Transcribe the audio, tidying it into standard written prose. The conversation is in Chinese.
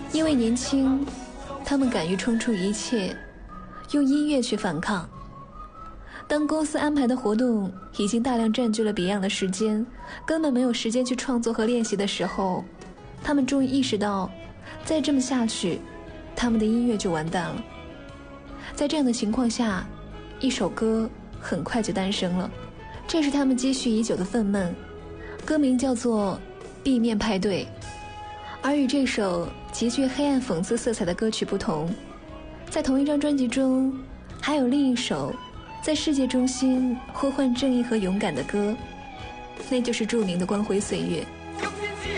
因为年轻，他们敢于冲出一切，用音乐去反抗。当公司安排的活动已经大量占据了 Beyond 的时间，根本没有时间去创作和练习的时候，他们终于意识到，再这么下去，他们的音乐就完蛋了。在这样的情况下，一首歌很快就诞生了，这是他们积蓄已久的愤懑，歌名叫做《B 面派对》。而与这首极具黑暗讽刺色彩的歌曲不同，在同一张专辑中还有另一首在世界中心呼唤正义和勇敢的歌，那就是著名的《光辉岁月》。